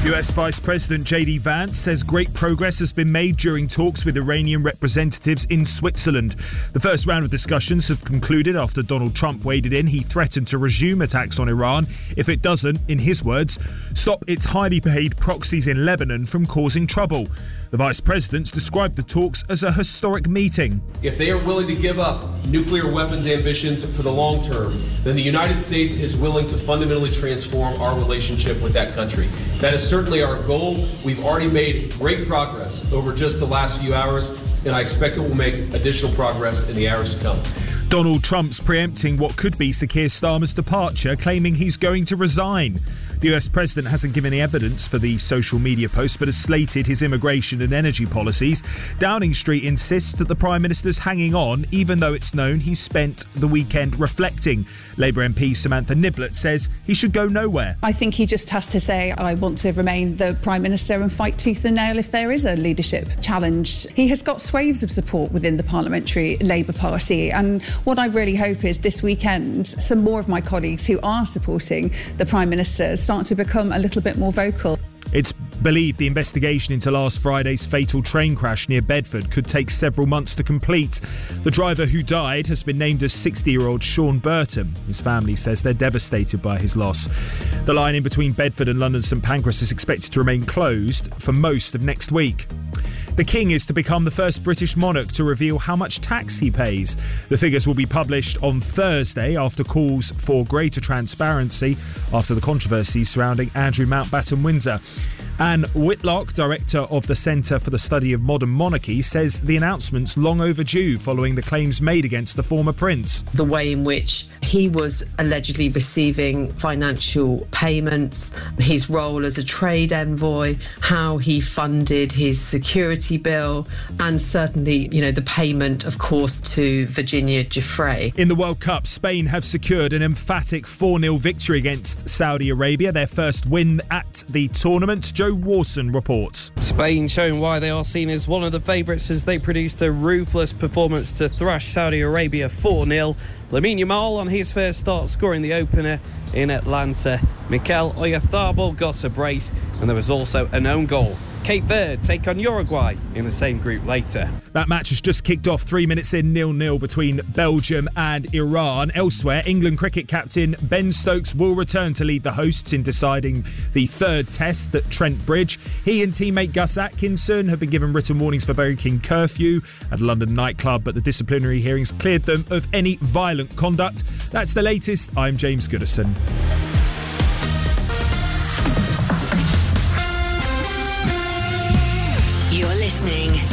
US Vice President J.D. Vance says great progress has been made during talks with Iranian representatives in Switzerland. The first round of discussions have concluded after Donald Trump waded in. He threatened to resume attacks on Iran if it doesn't, in his words, stop its highly paid proxies in Lebanon from causing trouble. The Vice President's described the talks as a historic meeting. If they are willing to give up nuclear weapons ambitions for the long term, then the United States is willing to fundamentally transform our relationship with that country. That is certainly our goal. We've already made great progress over just the last few hours, and I expect that we'll make additional progress in the hours to come. Donald Trump's preempting what could be Sir Keir Starmer's departure, claiming he's going to resign. The US president hasn't given any evidence for the social media post, but has slated his immigration and energy policies. Downing Street insists that the Prime Minister's hanging on, even though it's known he spent the weekend reflecting. Labour MP Samantha Niblett says he should go nowhere. I think he just has to say, I want to remain the Prime Minister and fight tooth and nail if there is a leadership challenge. He has got swathes of support within the Parliamentary Labour Party, and what I really hope is this weekend some more of my colleagues who are supporting the Prime Minister start to become a little bit more vocal. It's believed the investigation into last Friday's fatal train crash near Bedford could take several months to complete. The driver who died has been named as 60-year-old Sean Burton. His family says they're devastated by his loss. The line in between Bedford and London St Pancras is expected to remain closed for most of next week. The King is to become the first British monarch to reveal how much tax he pays. The figures will be published on Thursday after calls for greater transparency after the controversy surrounding Andrew Mountbatten Windsor. Anne Whitlock, director of the Centre for the Study of Modern Monarchy, says the announcement's long overdue following the claims made against the former prince. The way in which he was allegedly receiving financial payments, his role as a trade envoy, how he funded his security bill, and certainly, the payment, of course, to Virginia Giuffre. In the World Cup, Spain have secured an emphatic 4-0 victory against Saudi Arabia, their first win at the tournament. Joe Warson reports. Spain showing why they are seen as one of the favourites as they produced a ruthless performance to thrash Saudi Arabia 4-0. Lamine Yamal on his first start scoring the opener in Atlanta. Mikel Oyarzabal got a brace, and there was also an own goal. Cape Verde take on Uruguay in the same group later. That match has just kicked off 3 minutes in, 0-0 between Belgium and Iran. Elsewhere, England cricket captain Ben Stokes will return to lead the hosts in deciding the third test at Trent Bridge. He and teammate Gus Atkinson have been given written warnings for breaking curfew at a London nightclub, but the disciplinary hearings cleared them of any violent conduct. That's the latest. I'm James Goodison. You're listening